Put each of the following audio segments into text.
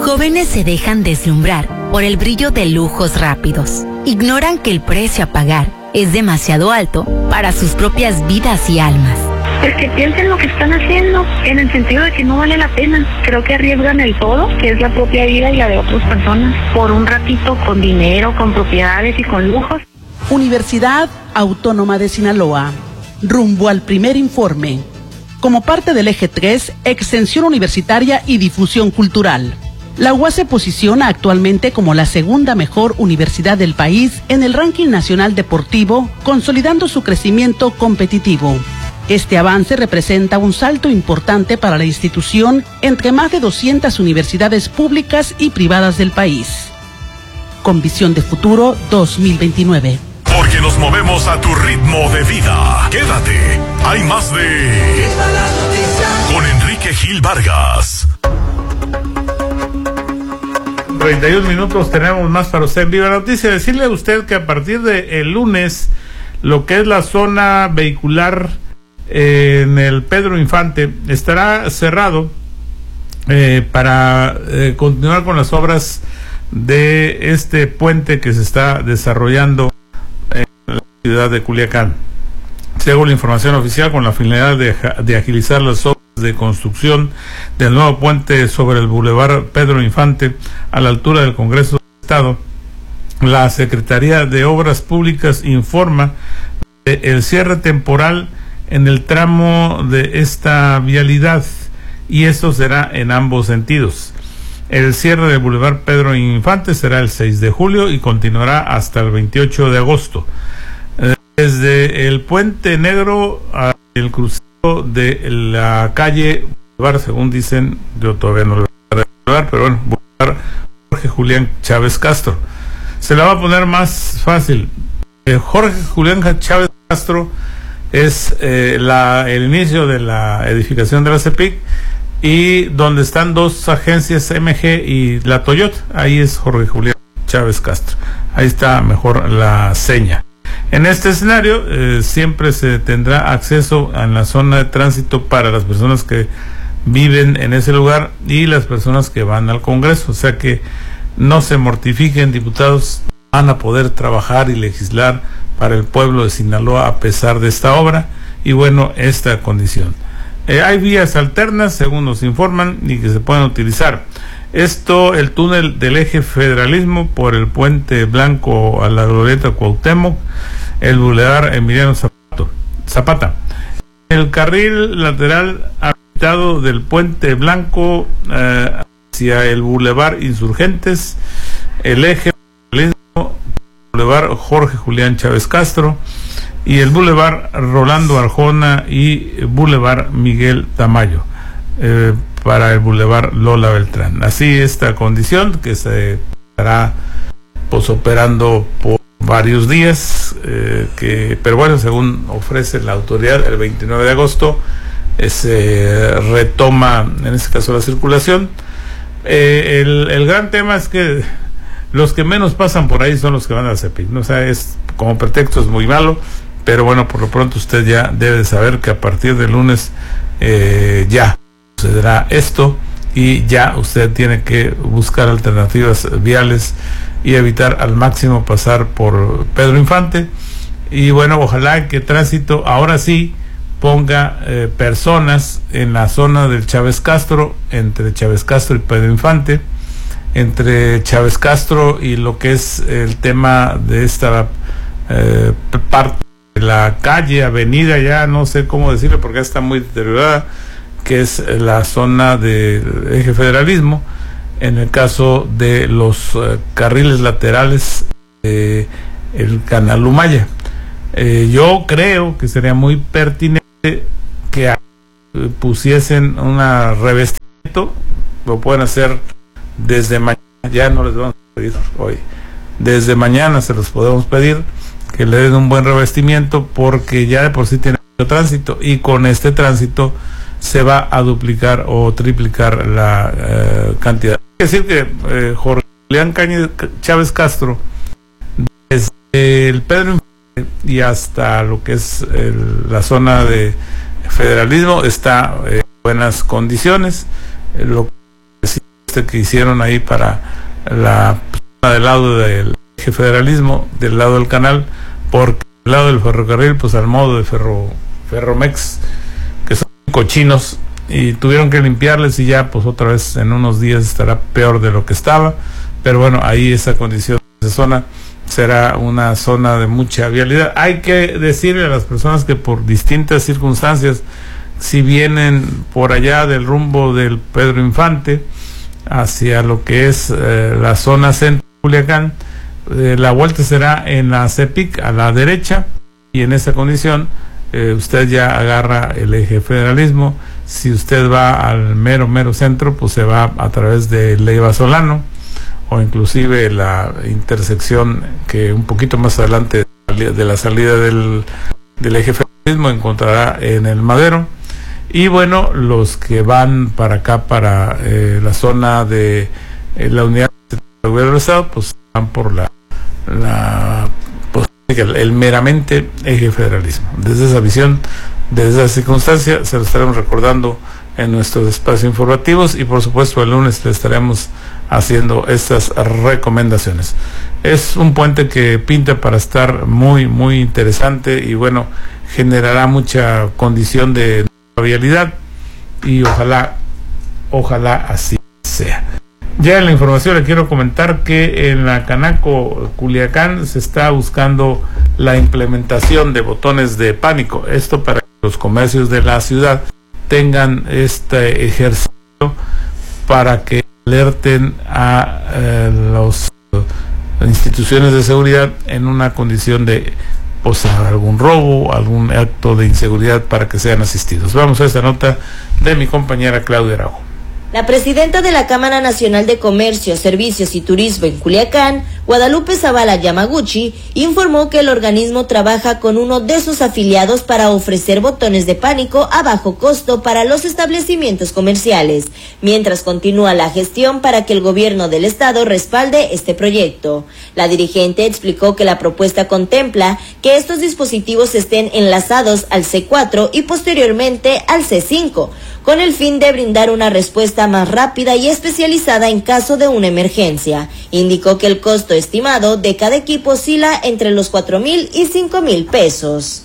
Jóvenes se dejan deslumbrar por el brillo de lujos rápidos. Ignoran que el precio a pagar es demasiado alto para sus propias vidas y almas. Pues que piensen lo que están haciendo, en el sentido de que no vale la pena. Creo que arriesgan el todo, que es la propia vida y la de otras personas, por un ratito con dinero, con propiedades y con lujos. Universidad Autónoma de Sinaloa, rumbo al primer informe. Como parte del eje 3, extensión universitaria y difusión cultural. La UAS se posiciona actualmente como la segunda mejor universidad del país en el ranking nacional deportivo, consolidando su crecimiento competitivo. Este avance representa un salto importante para la institución entre más de 200 universidades públicas y privadas del país. Con visión de futuro 2029. Porque nos movemos a tu ritmo de vida. Quédate. Hay más de con Enrique Gil Vargas. 31 minutos tenemos más para usted en Viva Noticia. Decirle a usted que a partir del lunes, lo que es la zona vehicular en el Pedro Infante estará cerrado para continuar con las obras de este puente que se está desarrollando en la ciudad de Culiacán. Según la información oficial, con la finalidad de agilizar las obras de construcción del nuevo puente sobre el Boulevard Pedro Infante a la altura del Congreso del Estado, la Secretaría de Obras Públicas informa del cierre temporal en el tramo de esta vialidad, y esto será en ambos sentidos. El cierre del Boulevard Pedro Infante será el 6 de julio y continuará hasta el 28 de agosto. Desde el Puente Negro al crucero de la calle Boulevard, según dicen, yo todavía no lo voy a recordar, pero bueno, Boulevard Jorge Julián Chávez Castro. Se la va a poner más fácil. Jorge Julián Chávez Castro es el inicio de la edificación de la CEPIC, y donde están dos agencias, MG y la Toyota, ahí es Jorge Julián Chávez Castro. Ahí está mejor la seña. En este escenario siempre se tendrá acceso en la zona de tránsito para las personas que viven en ese lugar y las personas que van al Congreso, o sea que no se mortifiquen, diputados, van a poder trabajar y legislar para el pueblo de Sinaloa a pesar de esta obra y bueno, esta condición. Hay vías alternas, según nos informan, y que se pueden utilizar. Esto, el túnel del eje Federalismo por el Puente Blanco a la Glorieta Cuauhtémoc, el Boulevard Emiliano Zapata. El carril lateral habilitado del Puente Blanco hacia el Boulevard Insurgentes, el eje Federalismo, Boulevard Jorge Julián Chávez Castro y el Boulevard Rolando Arjona y Boulevard Miguel Tamayo para el Boulevard Lola Beltrán. Así esta condición que se estará operando por varios días, pero bueno, según ofrece la autoridad, el 29 de agosto se retoma en este caso la circulación. El gran tema es que los que menos pasan por ahí son los que van al CEPIC, ¿no? O sea, es como pretexto, es muy malo, pero bueno, por lo pronto usted ya debe saber que a partir del lunes ya sucederá esto y ya usted tiene que buscar alternativas viales y evitar al máximo pasar por Pedro Infante. Y bueno, ojalá que tránsito ahora sí ponga personas en la zona del Chávez Castro, entre Chávez Castro y Pedro Infante, entre Chávez Castro y lo que es el tema de esta parte de la calle, avenida, ya no sé cómo decirlo porque ya está muy deteriorada, que es la zona del eje Federalismo, en el caso de los carriles laterales el Canal Humaya. Yo creo que sería muy pertinente que pusiesen un revestimiento, lo pueden hacer desde mañana, ya no les vamos a pedir hoy, desde mañana se los podemos pedir que le den un buen revestimiento porque ya de por sí tiene mucho tránsito y con este tránsito se va a duplicar o triplicar la cantidad. Es decir que Jorge Julián Chávez Castro, desde el Pedro Infante y hasta lo que es la zona de Federalismo está en buenas condiciones. Lo que sí que hicieron ahí para la zona del lado del eje federalismo, del lado del canal, porque del lado del ferrocarril, pues al modo de Ferromex, que son cochinos, y tuvieron que limpiarles, y ya pues otra vez en unos días estará peor de lo que estaba. Pero bueno, ahí esa condición de zona será una zona de mucha vialidad. Hay que decirle a las personas que por distintas circunstancias, si vienen por allá del rumbo del Pedro Infante hacia lo que es la zona centro de Culiacán, la vuelta será en la CEPIC a la derecha, y en esa condición usted ya agarra el eje federalismo. Si usted va al mero centro, pues se va a través de Leiva Solano, o inclusive la intersección que un poquito más adelante de la salida del eje federalismo encontrará en el Madero. Y bueno, los que van para acá, para la zona de la unidad de gobierno del Estado, pues van por el meramente eje federalismo. Desde esa visión, desde esa circunstancia, se lo estaremos recordando en nuestros espacios informativos, y por supuesto el lunes le estaremos haciendo estas recomendaciones. Es un puente que pinta para estar muy interesante, y bueno, generará mucha condición de vialidad, y ojalá así sea. Ya en la información le quiero comentar que en la Canaco Culiacán se está buscando la implementación de botones de pánico, esto para que los comercios de la ciudad tengan este ejercicio para que alerten a las instituciones de seguridad en una condición de algún robo, algún acto de inseguridad, para que sean asistidos. Vamos a esta nota de mi compañera Claudia Araujo. La presidenta de la Cámara Nacional de Comercio, Servicios y Turismo en Culiacán, Guadalupe Zavala Yamaguchi, informó que el organismo trabaja con uno de sus afiliados para ofrecer botones de pánico a bajo costo para los establecimientos comerciales, mientras continúa la gestión para que el gobierno del estado respalde este proyecto. La dirigente explicó que la propuesta contempla que estos dispositivos estén enlazados al C4 y posteriormente al C5, con el fin de brindar una respuesta más rápida y especializada en caso de una emergencia. Indicó que el costo estimado de cada equipo oscila entre los 4,000 y 5,000 pesos.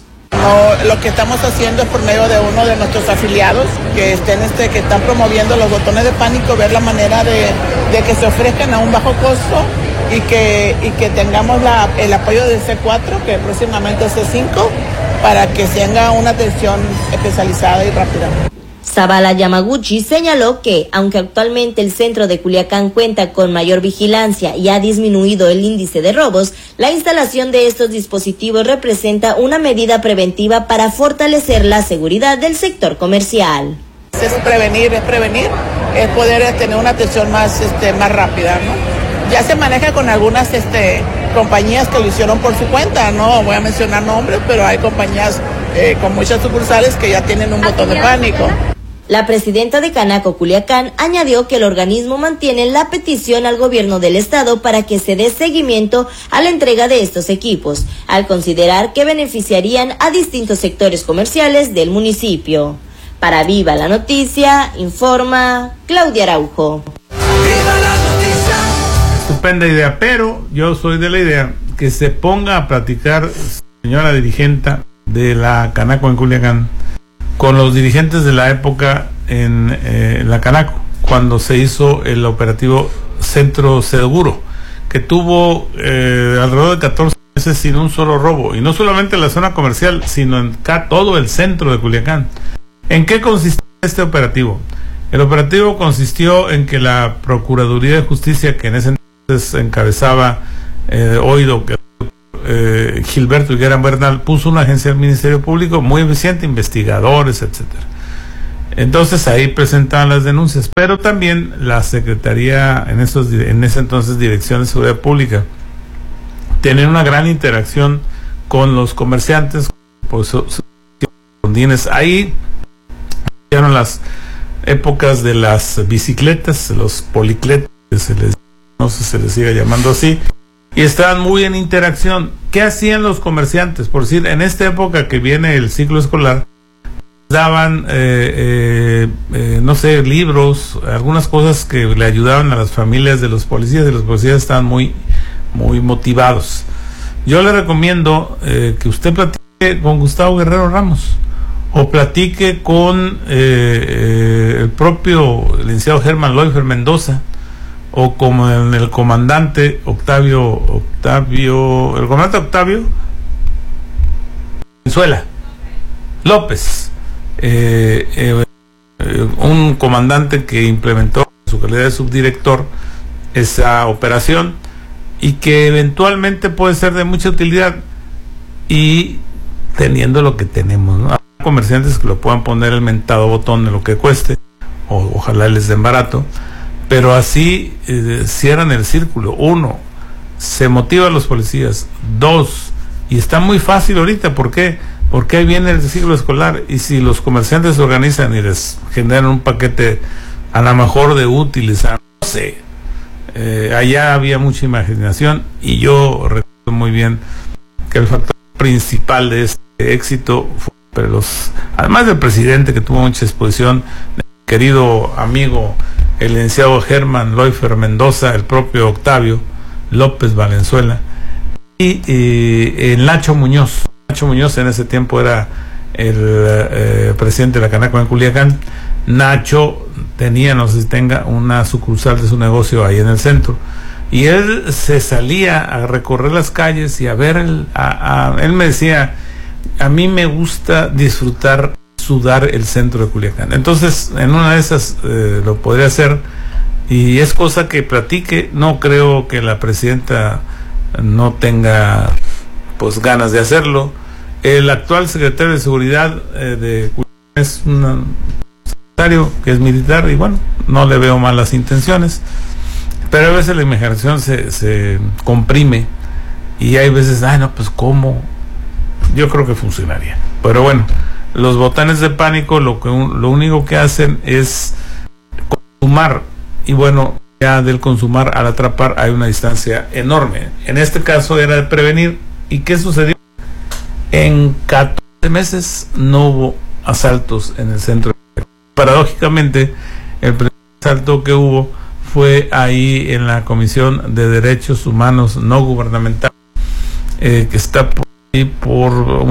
Lo que estamos haciendo es por medio de uno de nuestros afiliados que están promoviendo los botones de pánico, ver la manera de que se ofrezcan a un bajo costo y que tengamos el apoyo del C4, que próximamente es C5, para que se haga una atención especializada y rápida. Zavala Yamaguchi señaló que, aunque actualmente el centro de Culiacán cuenta con mayor vigilancia y ha disminuido el índice de robos, la instalación de estos dispositivos representa una medida preventiva para fortalecer la seguridad del sector comercial. Es prevenir, es poder tener una atención más rápida, ¿no? Ya se maneja con algunas compañías que lo hicieron por su cuenta, no voy a mencionar nombres, pero hay compañías con muchas sucursales que ya tienen un botón de pánico. La presidenta de Canaco Culiacán añadió que el organismo mantiene la petición al gobierno del estado para que se dé seguimiento a la entrega de estos equipos, al considerar que beneficiarían a distintos sectores comerciales del municipio. Para Viva la Noticia, informa Claudia Araujo. Estupenda idea, pero yo soy de la idea que se ponga a platicar, señora dirigente de la Canaco en Culiacán, con los dirigentes de la época en la Canaco, cuando se hizo el operativo Centro Seguro, que tuvo alrededor de 14 meses sin un solo robo, y no solamente en la zona comercial, sino en todo el centro de Culiacán. ¿En qué consistió este operativo? El operativo consistió en que la Procuraduría de Justicia, que en ese entonces encabezaba Gilberto Higuera Bernal, puso una agencia del Ministerio Público muy eficiente, investigadores, etcétera. Entonces ahí presentaban las denuncias, pero también la Secretaría, en ese entonces Dirección de Seguridad Pública, tenía una gran interacción con los comerciantes, ahí llegaron las épocas de las bicicletas, los policletas, no sé si se les sigue llamando así, y estaban muy en interacción. ¿Qué hacían los comerciantes? Por decir, en esta época que viene el ciclo escolar, daban, no sé, libros, algunas cosas que le ayudaban a las familias de los policías, y los policías estaban muy motivados. Yo le recomiendo que usted platique con Gustavo Guerrero Ramos, o platique con el propio licenciado Germán Loifer Mendoza, o como el comandante Octavio Valenzuela López, un comandante que implementó en su calidad de subdirector esa operación y que eventualmente puede ser de mucha utilidad, y teniendo lo que tenemos, ¿no? Hay comerciantes que lo puedan poner el mentado botón de lo que cueste, o ojalá les den barato, pero así cierran el círculo. 1, se motiva a los policías. 2, y está muy fácil ahorita, ¿por qué? Porque ahí viene el ciclo escolar, y si los comerciantes se organizan y les generan un paquete a lo mejor de útiles, no sé, allá había mucha imaginación, y yo recuerdo muy bien que el factor principal de este éxito fue, además del presidente, que tuvo mucha exposición, el querido amigo el licenciado Germán Loifer Mendoza, el propio Octavio López Valenzuela, y el Nacho Muñoz. Nacho Muñoz en ese tiempo era el presidente de la Canaco en Culiacán. Nacho tenía, no sé si tenga, una sucursal de su negocio ahí en el centro, y él se salía a recorrer las calles y a ver él me decía: a mí me gusta disfrutar, sudar el centro de Culiacán. Entonces, en una de esas lo podría hacer, y es cosa que platique. No creo que la presidenta no tenga pues ganas de hacerlo. El actual secretario de Seguridad de Culiacán es un secretario que es militar, y bueno, no le veo malas intenciones, pero a veces la imaginación se comprime, y hay veces, no, pues ¿cómo? Yo creo que funcionaría. Pero bueno, los botones de pánico lo único que hacen es consumar, y bueno, ya del consumar al atrapar hay una distancia enorme. En este caso era de prevenir. ¿Y qué sucedió? En 14 meses no hubo asaltos en el centro. Paradójicamente, el primer asalto que hubo fue ahí en la Comisión de Derechos Humanos No Gubernamental, que está por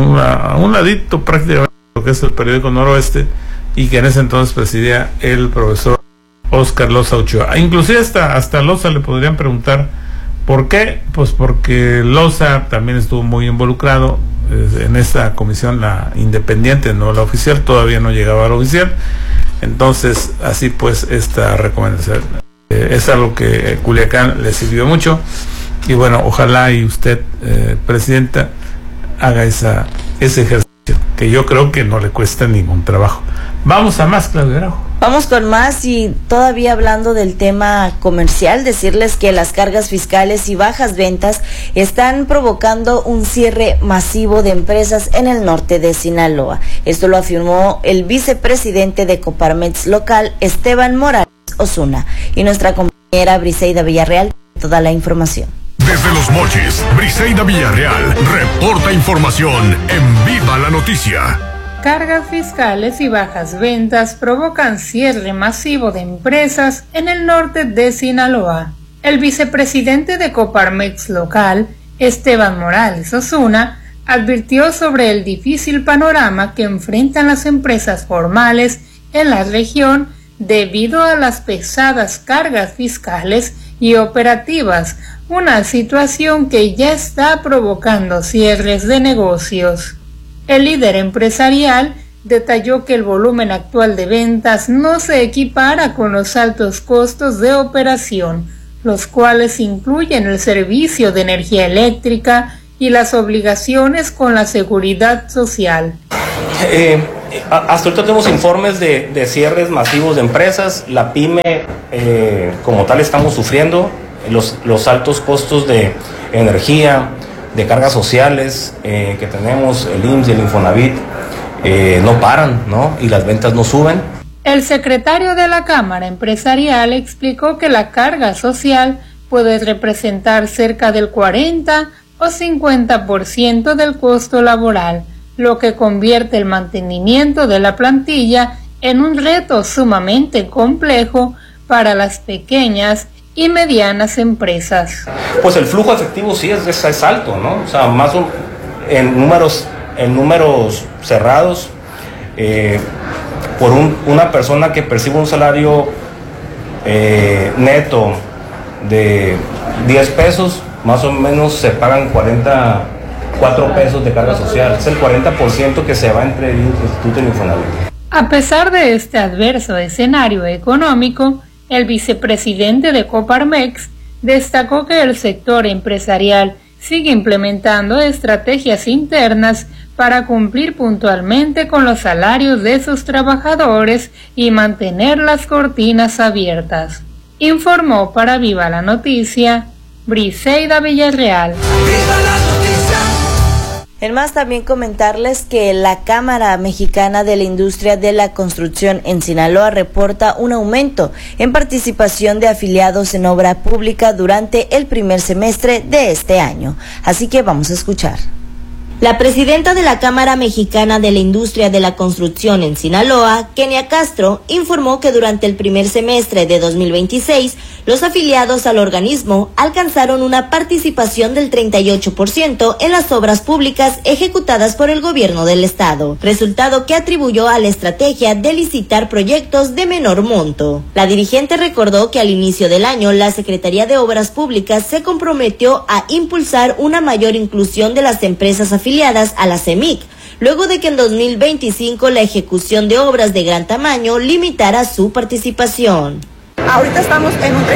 un ladito prácticamente lo que es el periódico Noroeste, y que en ese entonces presidía el profesor Óscar Loza Ochoa. Inclusive hasta Loza le podrían preguntar ¿por qué? Pues porque Loza también estuvo muy involucrado en esta comisión, la independiente, no la oficial, todavía no llegaba a la oficial. Entonces, así pues, esta recomendación es algo que Culiacán le sirvió mucho, y bueno, ojalá y usted, presidenta, haga ese ejercicio, que yo creo que no le cuesta ningún trabajo. Vamos a más, Claudia Araujo. Vamos con más, y todavía hablando del tema comercial, decirles que las cargas fiscales y bajas ventas están provocando un cierre masivo de empresas en el norte de Sinaloa. Esto lo afirmó el vicepresidente de Coparmex local, Esteban Morales Osuna, y nuestra compañera Briseida Villarreal, toda la información. Desde Los Mochis, Briseida Villarreal reporta información en Viva la Noticia. Cargas fiscales y bajas ventas provocan cierre masivo de empresas en el norte de Sinaloa. El vicepresidente de Coparmex local, Esteban Morales Osuna, advirtió sobre el difícil panorama que enfrentan las empresas formales en la región debido a las pesadas cargas fiscales y operativas, una situación que ya está provocando cierres de negocios. El líder empresarial detalló que el volumen actual de ventas no se equipara con los altos costos de operación, los cuales incluyen el servicio de energía eléctrica y las obligaciones con la seguridad social. Hasta ahorita tenemos informes de cierres masivos de empresas. La pyme como tal estamos sufriendo los altos costos de energía, de cargas sociales que tenemos, el IMSS y el Infonavit no paran, ¿no? Y las ventas no suben. El secretario de la Cámara Empresarial explicó que la carga social puede representar cerca del 40 o 50% del costo laboral, lo que convierte el mantenimiento de la plantilla en un reto sumamente complejo para las pequeñas y medianas empresas. Pues el flujo efectivo sí es alto, ¿no? O sea, en números cerrados, por una persona que percibe un salario neto de 10 pesos, más o menos se pagan 44 pesos de carga social. Es el 40% que se va entre el Instituto y el Infonavit. A pesar de este adverso escenario económico, el vicepresidente de Coparmex destacó que el sector empresarial sigue implementando estrategias internas para cumplir puntualmente con los salarios de sus trabajadores y mantener las cortinas abiertas. Informó para Viva la Noticia, Briseida Villarreal. En más, también comentarles que la Cámara Mexicana de la Industria de la Construcción en Sinaloa reporta un aumento en participación de afiliados en obra pública durante el primer semestre de este año. Así que vamos a escuchar. La presidenta de la Cámara Mexicana de la Industria de la Construcción en Sinaloa, Kenia Castro, informó que durante el primer semestre de 2026, los afiliados al organismo alcanzaron una participación del 38% en las obras públicas ejecutadas por el gobierno del estado, resultado que atribuyó a la estrategia de licitar proyectos de menor monto. La dirigente recordó que al inicio del año, la Secretaría de Obras Públicas se comprometió a impulsar una mayor inclusión de las empresas afiliadas a la CEMIC, luego de que en 2025 la ejecución de obras de gran tamaño limitara su participación. Ahorita estamos en un 38%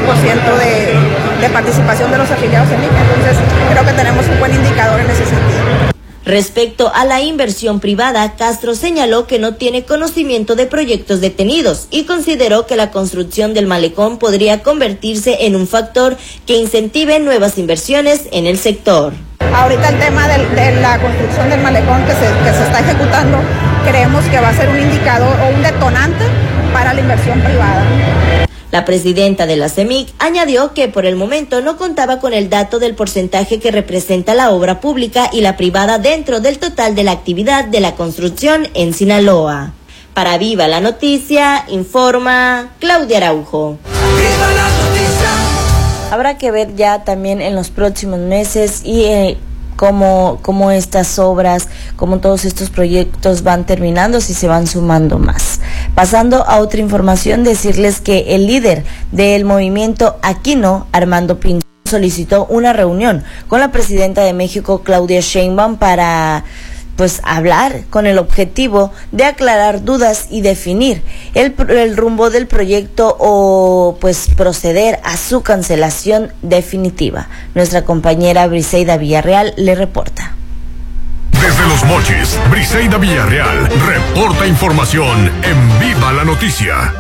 de participación de los afiliados en CEMIC, entonces creo que tenemos un buen indicador en ese sentido. Respecto a la inversión privada, Castro señaló que no tiene conocimiento de proyectos detenidos y consideró que la construcción del malecón podría convertirse en un factor que incentive nuevas inversiones en el sector. Ahorita el tema de la construcción del malecón que se está ejecutando, creemos que va a ser un indicador o un detonante para la inversión privada. La presidenta de la CEMIC añadió que por el momento no contaba con el dato del porcentaje que representa la obra pública y la privada dentro del total de la actividad de la construcción en Sinaloa. Para Viva la Noticia, informa Claudia Araujo. ¡Viva la noticia! Habrá que ver ya también en los próximos meses y cómo estas obras, cómo todos estos proyectos van terminando, si se van sumando más. Pasando a otra información, decirles que el líder del movimiento Aquí No, Armando Pinzón, solicitó una reunión con la presidenta de México, Claudia Sheinbaum, para hablar con el objetivo de aclarar dudas y definir el rumbo del proyecto o proceder a su cancelación definitiva. Nuestra compañera Briseida Villarreal le reporta. Desde Los Mochis, Briseida Villarreal reporta información en Viva la Noticia.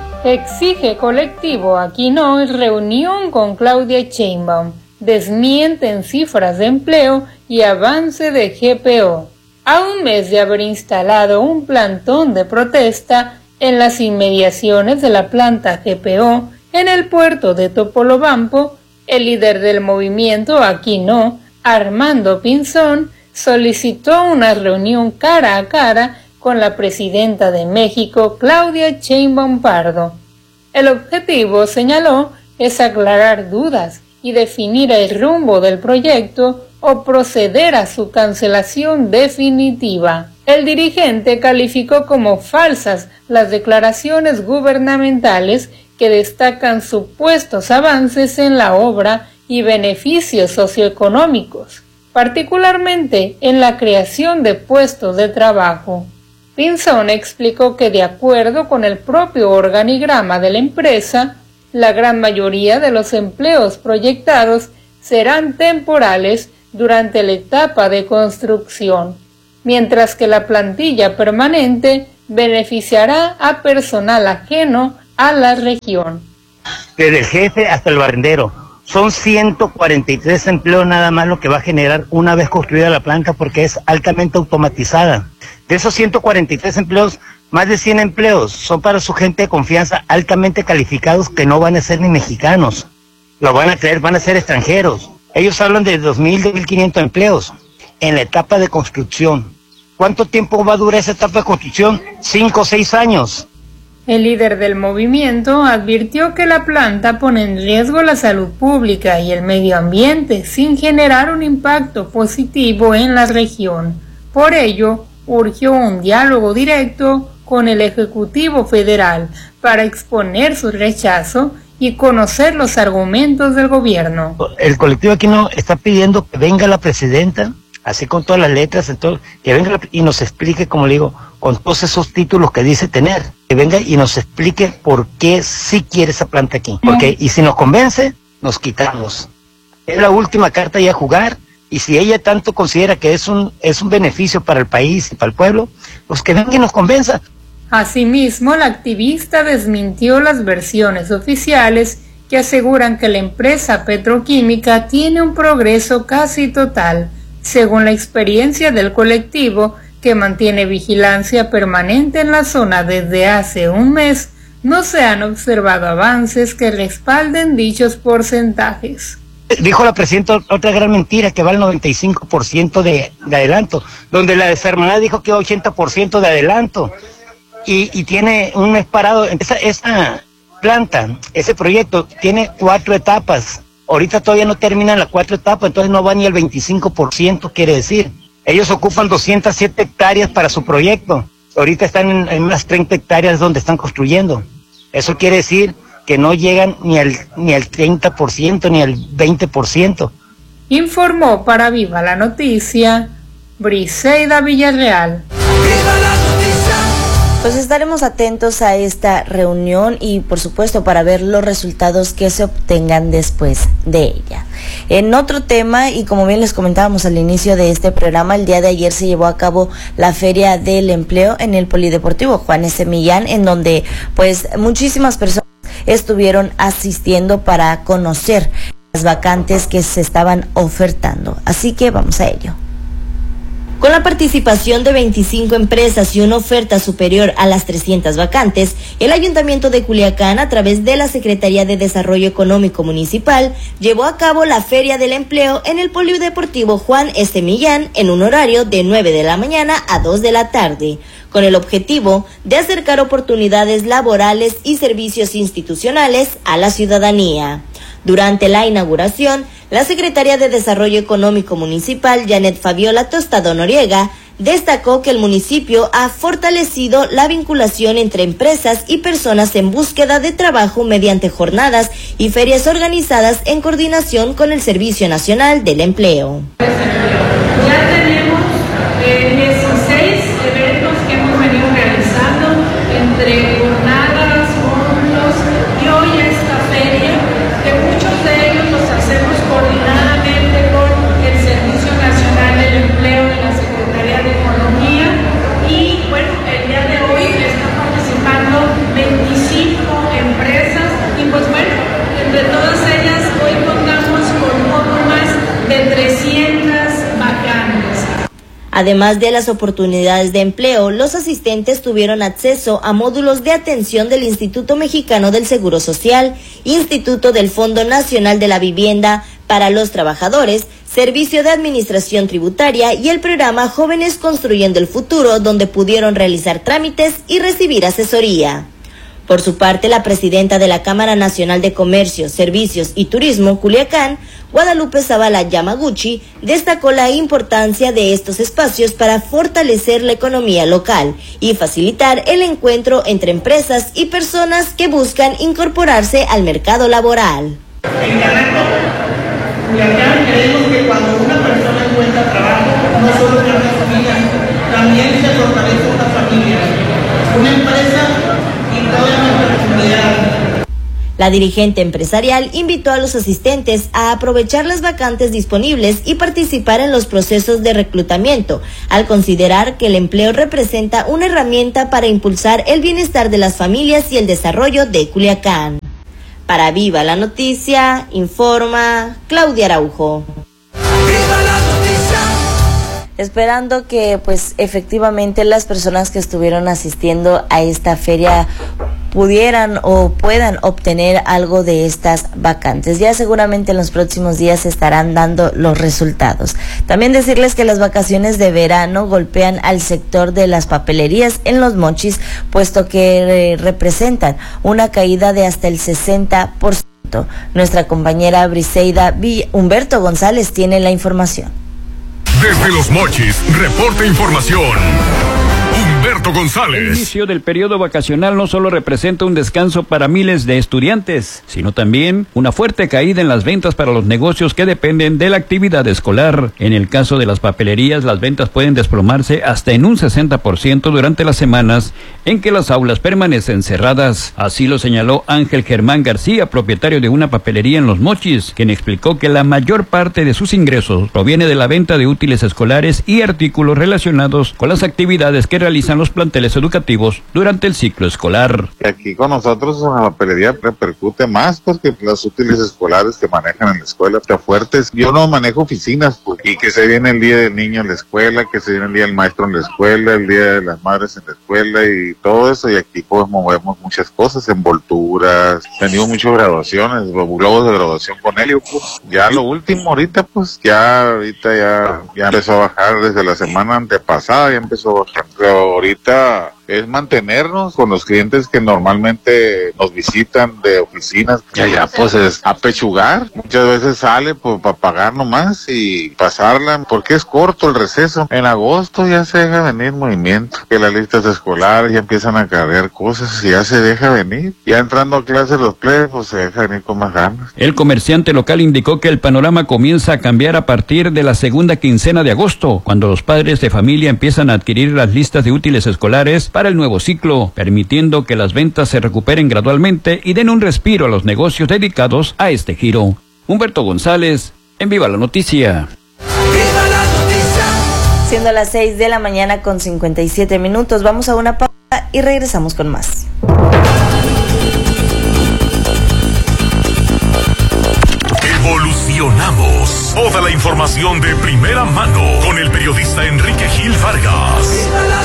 Exige colectivo Aquí No reunión con Claudia Sheinbaum. Desmienten cifras de empleo y avance de GPO. A un mes de haber instalado un plantón de protesta en las inmediaciones de la planta GPO en el puerto de Topolobampo, el líder del movimiento Aquí No, Armando Pinzón, solicitó una reunión cara a cara con la presidenta de México, Claudia Sheinbaum Pardo. El objetivo, señaló, es aclarar dudas y definir el rumbo del proyecto o proceder a su cancelación definitiva. El dirigente calificó como falsas las declaraciones gubernamentales que destacan supuestos avances en la obra y beneficios socioeconómicos, particularmente en la creación de puestos de trabajo. Pinzón explicó que de acuerdo con el propio organigrama de la empresa, la gran mayoría de los empleos proyectados serán temporales durante la etapa de construcción, mientras que la plantilla permanente beneficiará a personal ajeno a la región. Desde el jefe hasta el barrendero. Son 143 empleos nada más lo que va a generar una vez construida la planta porque es altamente automatizada. De esos 143 empleos, más de 100 empleos son para su gente de confianza altamente calificados que no van a ser ni mexicanos. Lo van a creer, van a ser extranjeros. Ellos hablan de 2.000, 2.500 empleos en la etapa de construcción. ¿Cuánto tiempo va a durar esa etapa de construcción? 5 o 6 años. El líder del movimiento advirtió que la planta pone en riesgo la salud pública y el medio ambiente sin generar un impacto positivo en la región. Por ello, urgió un diálogo directo con el Ejecutivo Federal para exponer su rechazo y conocer los argumentos del gobierno. El colectivo aquí no está pidiendo que venga la presidenta, así con todas las letras, entonces, que venga y nos explique, como le digo, con todos esos títulos que dice tener, que venga y nos explique por qué sí quiere esa planta aquí. Porque, y si nos convence, nos quitamos. Es la última carta ya a jugar, y si ella tanto considera que es un beneficio para el país y para el pueblo, pues que venga y nos convenza. Asimismo, la activista desmintió las versiones oficiales que aseguran que la empresa petroquímica tiene un progreso casi total. Según la experiencia del colectivo, que mantiene vigilancia permanente en la zona desde hace un mes, no se han observado avances que respalden dichos porcentajes. Dijo la presidenta otra gran mentira, que va al 95% de adelanto, donde la desarmonada dijo que 80% de adelanto. Y tiene un mes parado. Esa planta, ese proyecto, tiene 4 etapas. Ahorita todavía no terminan las 4 etapas, entonces no va ni al 25%, quiere decir. Ellos ocupan 207 hectáreas para su proyecto. Ahorita están en unas 30 hectáreas donde están construyendo. Eso quiere decir que no llegan ni al 30%, ni al 20%. Informó para Viva la Noticia, Briseida Villarreal. Pues estaremos atentos a esta reunión y por supuesto para ver los resultados que se obtengan después de ella. En otro tema, y como bien les comentábamos al inicio de este programa, el día de ayer se llevó a cabo la Feria del Empleo en el Polideportivo Juan S. Millán, en donde pues muchísimas personas estuvieron asistiendo para conocer las vacantes que se estaban ofertando. Así que vamos a ello. Con la participación de 25 empresas y una oferta superior a las 300 vacantes, el Ayuntamiento de Culiacán, a través de la Secretaría de Desarrollo Económico Municipal, llevó a cabo la Feria del Empleo en el Polideportivo Juan S. Millán en un horario de 9 de la mañana a 2 de la tarde, con el objetivo de acercar oportunidades laborales y servicios institucionales a la ciudadanía. Durante la inauguración, la Secretaria de Desarrollo Económico Municipal, Janet Fabiola Tostado Noriega, destacó que el municipio ha fortalecido la vinculación entre empresas y personas en búsqueda de trabajo mediante jornadas y ferias organizadas en coordinación con el Servicio Nacional del Empleo. Ya tenemos 16 eventos que hemos venido realizando entre jornadas, módulos y hoy esta feria, que muchos de ellos los hacemos coordinadamente con el Servicio Nacional del Empleo de la Secretaría de Economía y bueno, el día de hoy están participando 25 empresas y pues bueno, entre todas ellas hoy contamos con un poco más de 300 vacantes. Además de las oportunidades de empleo, los asistentes tuvieron acceso a módulos de atención del Instituto Mexicano del Seguro Social, Instituto del Fondo Nacional de la Vivienda para los Trabajadores, Servicio de Administración Tributaria y el programa Jóvenes Construyendo el Futuro, donde pudieron realizar trámites y recibir asesoría. Por su parte, la presidenta de la Cámara Nacional de Comercio, Servicios y Turismo, Culiacán, Guadalupe Zavala Yamaguchi, destacó la importancia de estos espacios para fortalecer la economía local y facilitar el encuentro entre empresas y personas que buscan incorporarse al mercado laboral. En Culiacán creemos que cuando una persona encuentra trabajo, no solo crea una familia, también se fortalece una familia, una empresa y toda nuestra comunidad. La dirigente empresarial invitó a los asistentes a aprovechar las vacantes disponibles y participar en los procesos de reclutamiento, al considerar que el empleo representa una herramienta para impulsar el bienestar de las familias y el desarrollo de Culiacán. Para Viva la Noticia, informa Claudia Araujo. Esperando que pues efectivamente las personas que estuvieron asistiendo a esta feria pudieran o puedan obtener algo de estas vacantes. Ya seguramente en los próximos días se estarán dando los resultados. También decirles que las vacaciones de verano golpean al sector de las papelerías en Los Mochis, puesto que representan una caída de hasta el 60%. Nuestra compañera Briseida Humberto González tiene la información. Desde Los Mochis, reporta información Humberto González. El inicio del periodo vacacional no solo representa un descanso para miles de estudiantes, sino también una fuerte caída en las ventas para los negocios que dependen de la actividad escolar. En el caso de las papelerías, las ventas pueden desplomarse hasta en un 60% durante las semanas en que las aulas permanecen cerradas. Así lo señaló Ángel Germán García, propietario de una papelería en Los Mochis, quien explicó que la mayor parte de sus ingresos proviene de la venta de útiles escolares y artículos relacionados con las actividades que realizan los planteles educativos durante el ciclo escolar. Aquí con nosotros la papelería repercute más porque los útiles escolares que manejan en la escuela están fuertes. Yo no manejo oficinas, pues, y que se viene el día del niño en la escuela, que se viene el día del maestro en la escuela, el día de las madres en la escuela y todo eso, y aquí pues movemos muchas cosas, envolturas, tenemos muchas graduaciones, globos de graduación con helio, pues. Ya lo último ahorita pues ya empezó a bajar desde la semana antepasada, ya empezó a bajar, pero ahorita es mantenernos con los clientes que normalmente nos visitan de oficinas. Ya pues es apechugar. Muchas veces sale pues para pagar nomás y pasarla, porque es corto el receso. En agosto ya se deja venir movimiento, que las listas escolares ya empiezan a cargar cosas y ya se deja venir. Ya entrando a clases los plebes, pues se deja venir con más ganas. El comerciante local indicó que el panorama comienza a cambiar a partir de la segunda quincena de agosto, cuando los padres de familia empiezan a adquirir las listas de útiles escolares para el nuevo ciclo, permitiendo que las ventas se recuperen gradualmente y den un respiro a los negocios dedicados a este giro. Humberto González, en Viva la Noticia. Siendo las 6 de la mañana con 57 minutos, vamos a una pausa y regresamos con más. Evolucionamos. Toda la información de primera mano con el periodista Enrique Gil Vargas.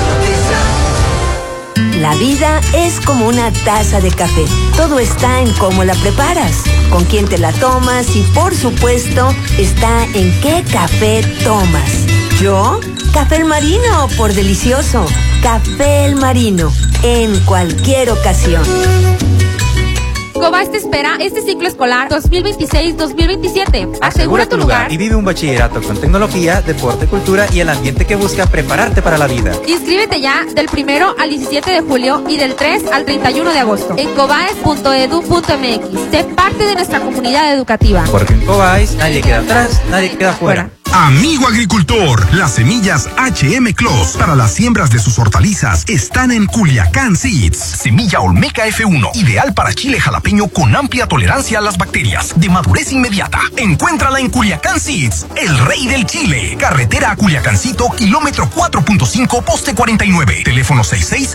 La vida es como una taza de café. Todo está en cómo la preparas, con quién te la tomas y, por supuesto, está en qué café tomas. ¿Yo? Café El Marino, por delicioso. Café El Marino, en cualquier ocasión. Cobás te espera este ciclo escolar 2026-2027. Asegura tu lugar y vive un bachillerato con tecnología, deporte, cultura y el ambiente que busca prepararte para la vida. Inscríbete ya del 1 al 17 de julio y del 3 al 31 de agosto en cobaes.edu.mx. Sé parte de nuestra comunidad educativa. Porque en Cobáis nadie queda atrás, nadie queda fuera. Amigo agricultor, las semillas HM Clos para las siembras de sus hortalizas están en Culiacán Seeds. Semilla Olmeca F1, ideal para chile jalapeño con amplia tolerancia a las bacterias, de madurez inmediata. Encuéntrala en Culiacán Seeds, el rey del chile. Carretera a Culiacancito, kilómetro 4.5, poste 49. Teléfono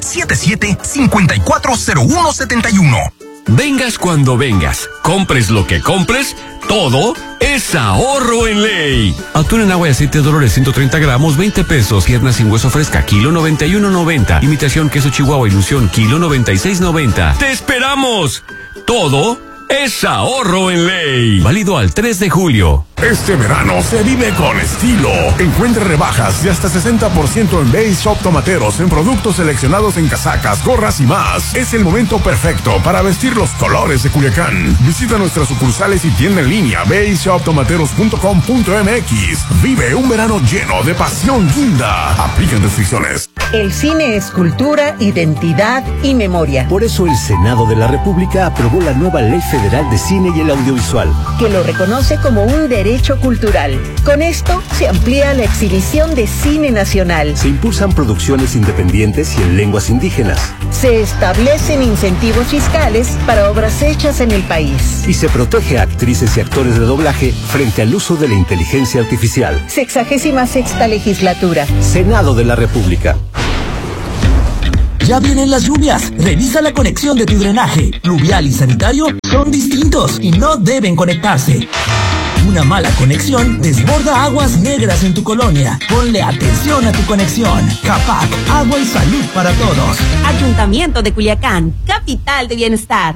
6677-540171. Vengas cuando vengas, compres lo que compres, todo es ahorro en ley. Atún en agua y aceite Dolores 130 gramos, 20 pesos. Pierna sin hueso fresca, kilo 91.90. Imitación queso Chihuahua Ilusión, kilo 96.90. ¡Te esperamos! Todo es ahorro en ley. Válido al 3 de julio. Este verano se vive con estilo. Encuentre rebajas de hasta 60% en Base Shop Tomateros en productos seleccionados en casacas, gorras y más. Es el momento perfecto para vestir los colores de Culiacán. Visita nuestras sucursales y tienda en línea baseshoptomateros.com.mx. Vive un verano lleno de pasión guinda. Aplican restricciones. El cine es cultura, identidad y memoria. Por eso el Senado de la República aprobó la nueva Ley Federal de Cine y el Audiovisual, que lo reconoce como un derecho cultural. Con esto se amplía la exhibición de cine nacional. Se impulsan producciones independientes y en lenguas indígenas. Se establecen incentivos fiscales para obras hechas en el país. Y se protege a actrices y actores de doblaje frente al uso de la inteligencia artificial. 66ª legislatura. Senado de la República. Ya vienen las lluvias. Revisa la conexión de tu drenaje. Pluvial y sanitario son distintos y no deben conectarse. Una mala conexión desborda aguas negras en tu colonia. Ponle atención a tu conexión. CAPAC, agua y salud para todos. Ayuntamiento de Culiacán, capital de bienestar.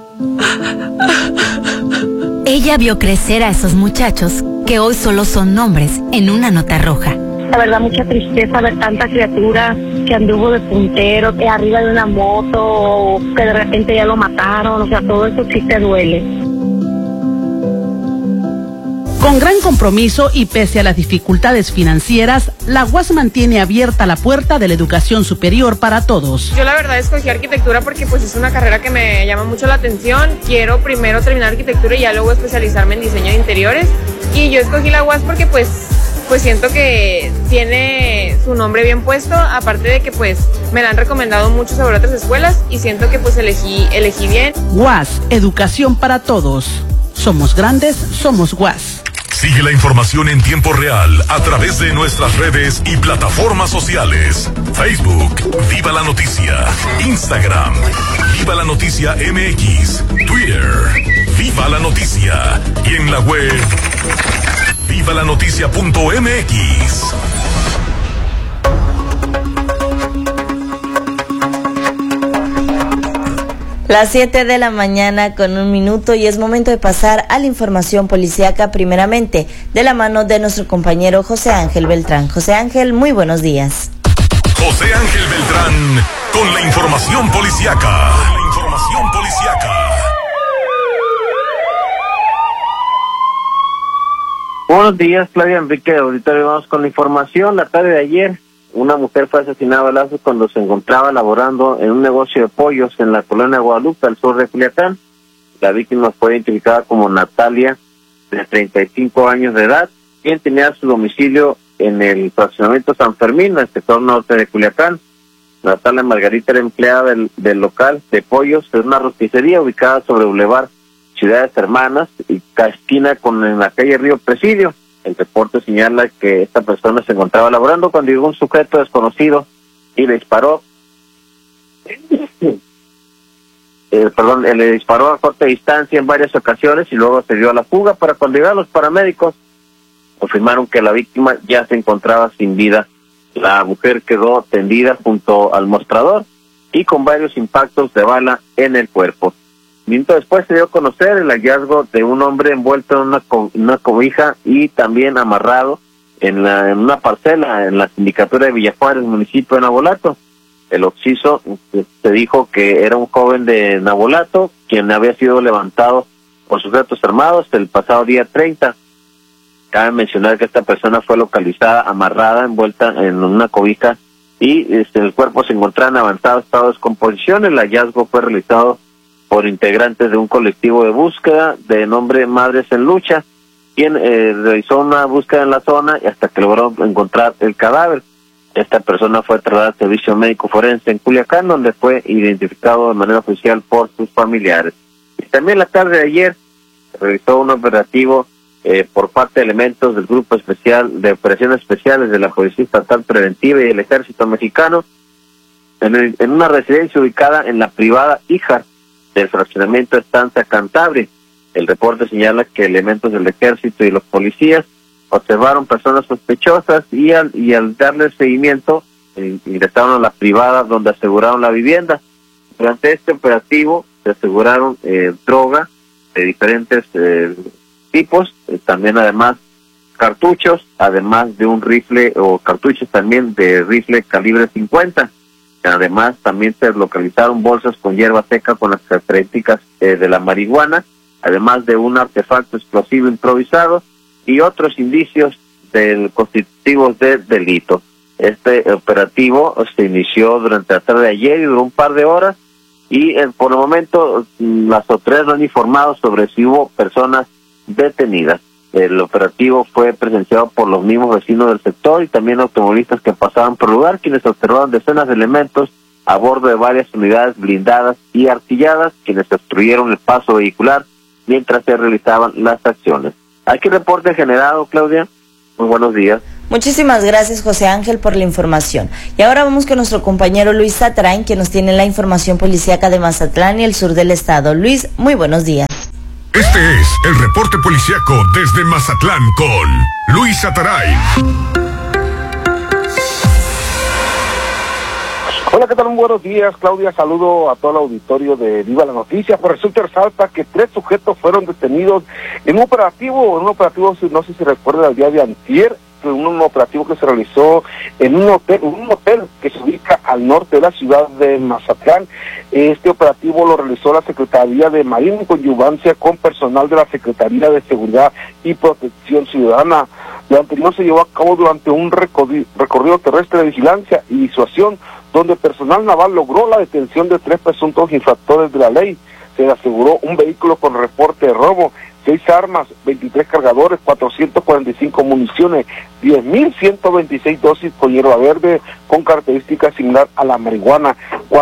Ella vio crecer a esos muchachos que hoy solo son nombres en una nota roja. La verdad, mucha tristeza ver tanta criatura que anduvo de puntero, que arriba de una moto, o que de repente ya lo mataron. O sea, todo eso sí te duele. Con gran compromiso y pese a las dificultades financieras, la UAS mantiene abierta la puerta de la educación superior para todos. Yo la verdad escogí arquitectura porque pues es una carrera que me llama mucho la atención. Quiero primero terminar arquitectura y ya luego especializarme en diseño de interiores. Y yo escogí la UAS porque pues siento que tiene su nombre bien puesto, aparte de que pues me la han recomendado mucho sobre otras escuelas y siento que pues elegí bien. UAS, educación para todos. Somos grandes, somos UAS. Sigue la información en tiempo real a través de nuestras redes y plataformas sociales. Facebook, Viva la Noticia. Instagram, Viva la Noticia MX. Twitter, Viva la Noticia. Y en la web, vivalanoticia.mx. Las 7 de la mañana con 1 minuto y es momento de pasar a la información policíaca primeramente de la mano de nuestro compañero José Ángel Beltrán. José Ángel, muy buenos días. José Ángel Beltrán con la información policíaca. Buenos días, Claudia Enrique. Ahorita vamos con la información. La tarde de ayer, una mujer fue asesinada a balazos cuando se encontraba laborando en un negocio de pollos en la colonia Guadalupe, al sur de Culiacán. La víctima fue identificada como Natalia, de 35 años de edad, quien tenía su domicilio en el fraccionamiento San Fermín, en el sector norte de Culiacán. Natalia Margarita era empleada del local de pollos de una rosticería ubicada sobre Boulevard Ciudades Hermanas y esquina en la calle Río Presidio. El reporte señala que esta persona se encontraba laborando cuando llegó un sujeto desconocido y le disparó. Le disparó a corta distancia en varias ocasiones y luego se dio a la fuga. Para cuando llegaron los paramédicos, confirmaron que la víctima ya se encontraba sin vida. La mujer quedó tendida junto al mostrador y con varios impactos de bala en el cuerpo. Minuto después se dio a conocer el hallazgo de un hombre envuelto en una cobija y también amarrado en una parcela en la sindicatura de Villajuárez, municipio de Navolato. El occiso se dijo que era un joven de Navolato, quien había sido levantado por sujetos armados el pasado día 30. Cabe mencionar que esta persona fue localizada amarrada, envuelta en una cobija y el cuerpo se encontraba en avanzado estado de descomposición. El hallazgo fue realizado por integrantes de un colectivo de búsqueda de nombre Madres en Lucha, quien realizó una búsqueda en la zona y hasta que logró encontrar el cadáver. Esta persona fue trasladada al servicio médico forense en Culiacán, donde fue identificado de manera oficial por sus familiares. Y también la tarde de ayer se realizó un operativo por parte de elementos del Grupo Especial de Operaciones Especiales de la Policía Estatal Preventiva y del Ejército Mexicano en una residencia ubicada en la privada Híjar del fraccionamiento Estancia Cantabria. El reporte señala que elementos del ejército y los policías observaron personas sospechosas y al darle seguimiento ingresaron a la privada donde aseguraron la vivienda. Durante este operativo se aseguraron droga de diferentes tipos, también además cartuchos, además de un rifle o cartuchos también de rifle calibre 50. Además, también se localizaron bolsas con hierba seca con las características de la marihuana, además de un artefacto explosivo improvisado y otros indicios constitutivos de delito. Este operativo se inició durante la tarde de ayer y duró un par de horas y por el momento las autoridades no han informado sobre si hubo personas detenidas. El operativo fue presenciado por los mismos vecinos del sector y también automovilistas que pasaban por el lugar, quienes observaron decenas de elementos a bordo de varias unidades blindadas y artilladas, quienes obstruyeron el paso vehicular mientras se realizaban las acciones. Aquí reporte generado, Claudia. Muy buenos días. Muchísimas gracias, José Ángel, por la información. Y ahora vamos con nuestro compañero Luis Satarain, quien nos tiene la información policíaca de Mazatlán y el sur del estado. Luis, muy buenos días. Este es el reporte policíaco desde Mazatlán con Luis Satarain. Hola, ¿qué tal? Muy buenos días, Claudia. Saludo a todo el auditorio de Viva la Noticia. Pues resulta resalta que 3 sujetos fueron detenidos en un operativo, no sé si recuerda, el día de antier, un operativo que se realizó en un hotel que se ubica al norte de la ciudad de Mazatlán. Este operativo lo realizó la Secretaría de Marina en conjugancia con personal de la Secretaría de Seguridad y Protección Ciudadana. Lo anterior se llevó a cabo durante un recorrido terrestre de vigilancia y disuasión, donde personal naval logró la detención de 3 presuntos infractores de la ley. Se aseguró un vehículo con reporte de robo, 6 armas, 23 cargadores, 445 municiones, 10.126 dosis con hierba verde con características similar a la marihuana,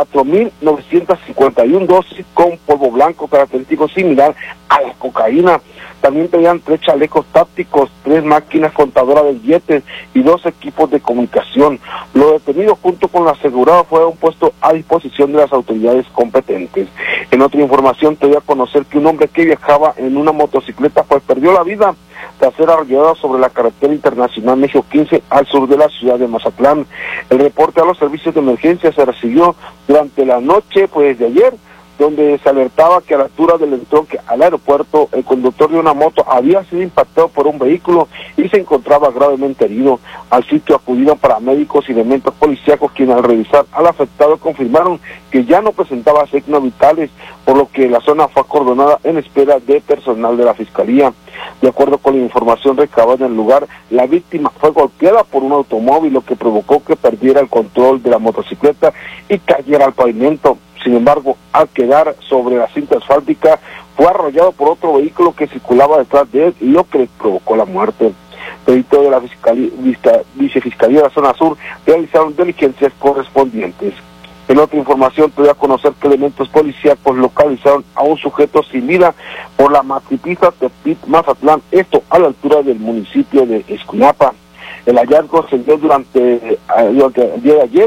4.951 dosis con polvo blanco característico similar a la cocaína. También tenían 3 chalecos tácticos, 3 máquinas contadoras de billetes y 2 equipos de comunicación. Los detenidos junto con los asegurados fueron puestos a disposición de las autoridades competentes. En otra información te voy a conocer que un hombre que viajaba en una motocicleta pues perdió la vida tras ser arrollado sobre la carretera internacional México 15 al sur de la ciudad de Mazatlán. El reporte a los servicios de emergencia se recibió durante la noche pues de ayer, donde se alertaba que a la altura del entronque al aeropuerto, el conductor de una moto había sido impactado por un vehículo y se encontraba gravemente herido. Al sitio acudieron paramédicos y elementos policíacos, quienes al revisar al afectado confirmaron que ya no presentaba signos vitales, por lo que la zona fue acordonada en espera de personal de la Fiscalía. De acuerdo con la información recabada en el lugar, la víctima fue golpeada por un automóvil, lo que provocó que perdiera el control de la motocicleta y cayera al pavimento. Sin embargo, al quedar sobre la cinta asfáltica, fue arrollado por otro vehículo que circulaba detrás de él, lo que le provocó la muerte. Perito de la Vicefiscalía de la Zona Sur realizaron diligencias correspondientes. En otra información, te voy a conocer que elementos policíacos localizaron a un sujeto sin vida por la matripista Tepit Mazatlán, esto a la altura del municipio de Escuinapa. El hallazgo se dio durante el día de ayer,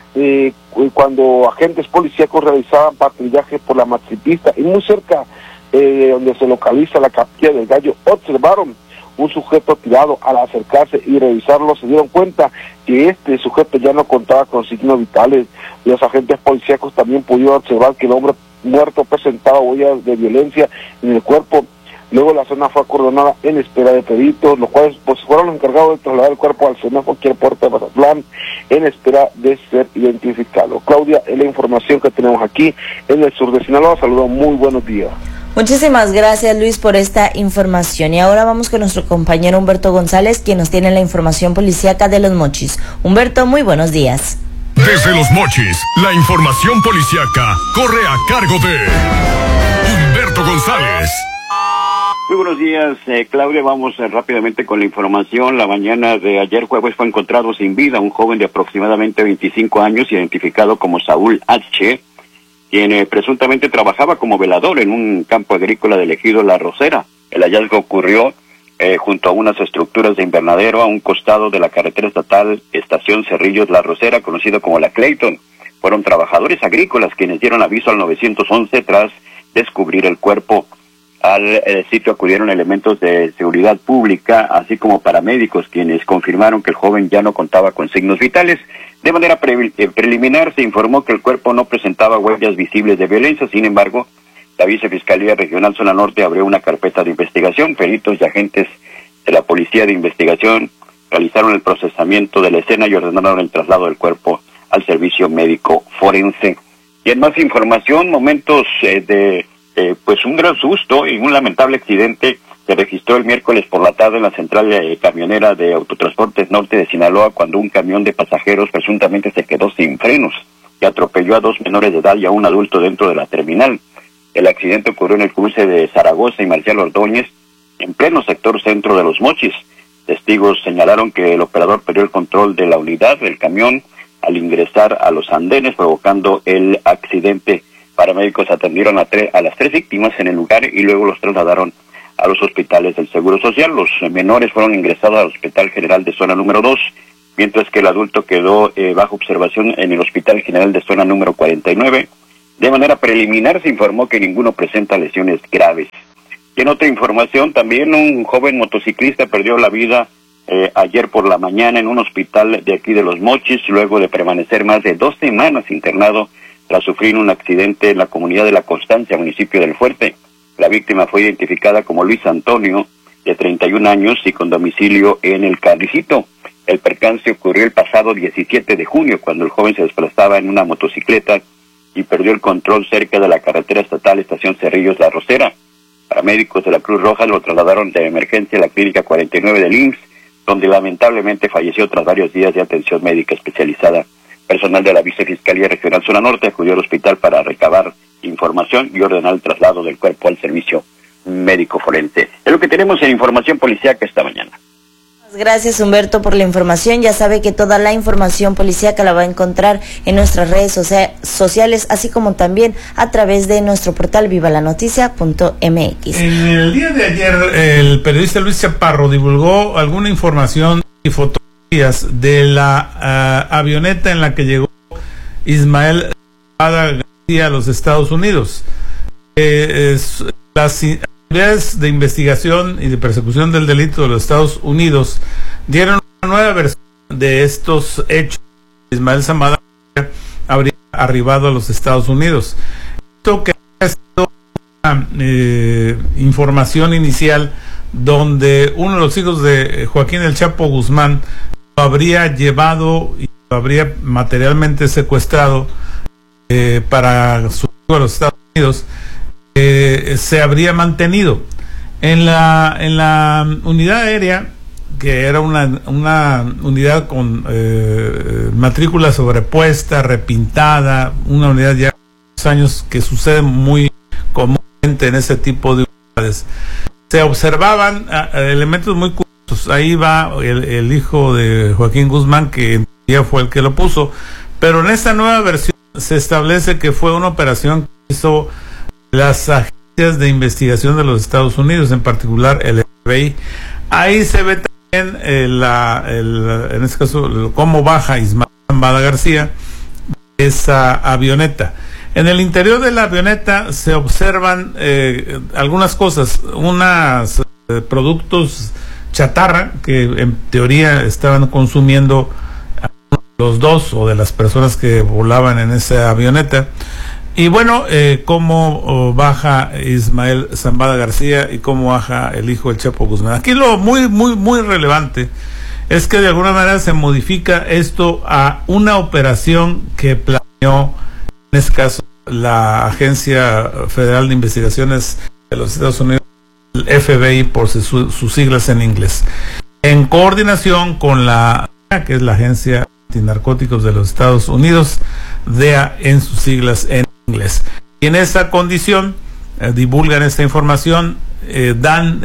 cuando agentes policíacos realizaban patrullaje por la matripista y muy cerca donde se localiza la Capilla del Gallo, observaron un sujeto tirado. Al acercarse y revisarlo se dieron cuenta que este sujeto ya no contaba con signos vitales. Los agentes policíacos también pudieron observar que el hombre muerto presentaba huellas de violencia en el cuerpo. Luego la zona fue acordonada en espera de peritos, los cuales pues fueron los encargados de trasladar el cuerpo al CENAFO aquí al puerto de Mazatlán en espera de ser identificado. Claudia, es la información que tenemos aquí en el sur de Sinaloa. Saludos, muy buenos días. Muchísimas gracias, Luis, por esta información. Y ahora vamos con nuestro compañero Humberto González, quien nos tiene la información policíaca de Los Mochis. Humberto, muy buenos días. Desde Los Mochis, la información policíaca corre a cargo de Humberto González. Muy buenos días, Claudia. Vamos rápidamente con la información. La mañana de ayer jueves fue encontrado sin vida un joven de aproximadamente 25 años, identificado como Saúl H., quien presuntamente trabajaba como velador en un campo agrícola del ejido La Rosera. El hallazgo ocurrió junto a unas estructuras de invernadero a un costado de la carretera estatal Estación Cerrillos La Rosera, conocido como la Clayton. Fueron trabajadores agrícolas quienes dieron aviso al 911 tras descubrir el cuerpo. Al sitio acudieron elementos de seguridad pública, así como paramédicos, quienes confirmaron que el joven ya no contaba con signos vitales. De manera preliminar se informó que el cuerpo no presentaba huellas visibles de violencia. Sin embargo, la Vicefiscalía Regional Zona Norte abrió una carpeta de investigación. Peritos y agentes de la Policía de Investigación realizaron el procesamiento de la escena y ordenaron el traslado del cuerpo al servicio médico forense. Y en más información, momentos pues un gran susto y un lamentable accidente se registró el miércoles por la tarde en la central camionera de Autotransportes Norte de Sinaloa, cuando un camión de pasajeros presuntamente se quedó sin frenos y atropelló a 2 menores de edad y a un adulto dentro de la terminal. El accidente ocurrió en el cruce de Zaragoza y Marcial Ordóñez, en pleno sector centro de Los Mochis. Testigos señalaron que el operador perdió el control de la unidad del camión al ingresar a los andenes, provocando el accidente. Paramédicos atendieron a las 3 víctimas en el lugar y luego los trasladaron a los hospitales del Seguro Social. Los menores fueron ingresados al Hospital General de Zona número 2, mientras que el adulto quedó bajo observación en el Hospital General de Zona número 49. De manera preliminar se informó que ninguno presenta lesiones graves. Y en otra información, también un joven motociclista perdió la vida ayer por la mañana en un hospital de aquí de Los Mochis, luego de permanecer más de 2 semanas internado tras sufrir un accidente en la comunidad de La Constancia, municipio del Fuerte. La víctima fue identificada como Luis Antonio, de 31 años y con domicilio en el Carricito. El percance ocurrió el pasado 17 de junio, cuando el joven se desplazaba en una motocicleta y perdió el control cerca de la carretera estatal Estación Cerrillos La Rosera. Paramédicos de la Cruz Roja lo trasladaron de emergencia a la clínica 49 del IMSS, donde lamentablemente falleció tras varios días de atención médica especializada. Personal de la Vicefiscalía Regional Zona Norte acudió al hospital para recabar información y ordenar el traslado del cuerpo al servicio médico forense. Es lo que tenemos en información policíaca esta mañana. Gracias, Humberto, por la información. Ya sabe que toda la información policíaca la va a encontrar en nuestras redes sociales, así como también a través de nuestro portal vivalanoticia.mx. En el día de ayer, el periodista Luis Chaparro divulgó alguna información y fotografías de la avioneta en la que llegó Ismael Zambada García a los Estados Unidos. Las autoridades de investigación y de persecución del delito de los Estados Unidos dieron una nueva versión de estos hechos. Ismael Zambada habría arribado a los Estados Unidos. Esto que ha sido una información inicial donde uno de los hijos de Joaquín El Chapo Guzmán lo habría llevado y lo habría materialmente secuestrado para su a los Estados Unidos. Se habría mantenido en la unidad aérea, que era una unidad con matrícula sobrepuesta, repintada, una unidad ya de años que sucede muy comúnmente en ese tipo de unidades. Se observaban elementos muy curiosos. Ahí va el hijo de Joaquín Guzmán, que en día fue el que lo puso, pero en esta nueva versión se establece que fue una operación que hizo las agencias de investigación de los Estados Unidos, en particular el FBI. Ahí se ve también en este caso cómo baja Ismael Zambada García esa avioneta. En el interior de la avioneta se observan algunas cosas, unos productos chatarra que en teoría estaban consumiendo los dos o de las personas que volaban en esa avioneta. Y bueno, cómo baja Ismael Zambada García y cómo baja el hijo del Chapo Guzmán. Aquí lo muy relevante es que de alguna manera se modifica esto a una operación que planeó, en este caso, la Agencia Federal de Investigaciones de los Estados Unidos, el FBI por sus siglas en inglés, en coordinación con la que es la Agencia Antinarcóticos de los Estados Unidos, DEA en sus siglas en inglés. Y en esa condición divulgan esta información, dan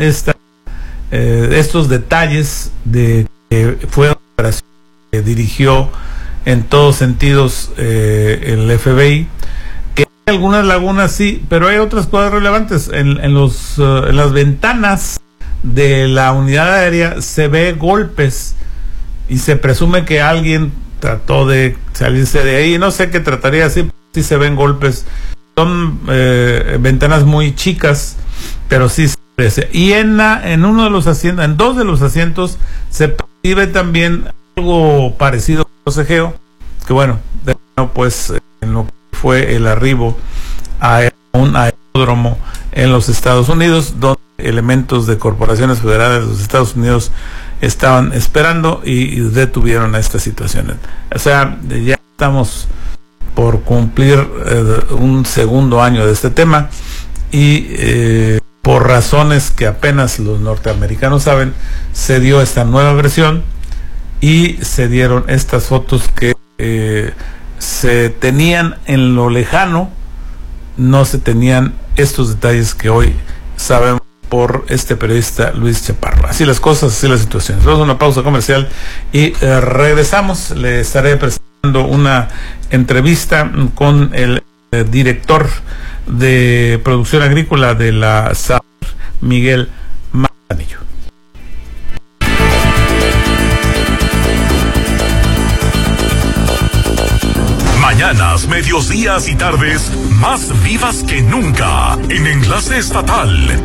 estos detalles de que fue una operación que dirigió en todos sentidos el FBI, que hay algunas lagunas sí, pero hay otras cosas relevantes. En las ventanas de la unidad aérea se ve golpes y se presume que alguien trató de salirse de ahí. No sé qué trataría así, sí se ven golpes. Son ventanas muy chicas, pero sí se parece. Y en uno de los asientos, en 2 de los asientos, se percibe también algo parecido a un forcejeo, que bueno, pues en lo que fue el arribo a un aeródromo en los Estados Unidos, donde elementos de corporaciones federales de los Estados Unidos estaban esperando y detuvieron esta situación. O sea, ya estamos por cumplir un segundo año de este tema y por razones que apenas los norteamericanos saben, se dio esta nueva versión y se dieron estas fotos que se tenían en lo lejano, no se tenían estos detalles que hoy sabemos por este periodista Luis Chaparro. Así las cosas, así las situaciones. Vamos a una pausa comercial y regresamos. Le estaré presentando una entrevista con el director de producción agrícola de la SAR, Miguel Anillo. Mañanas, medios días y tardes más vivas que nunca en Enlace Estatal.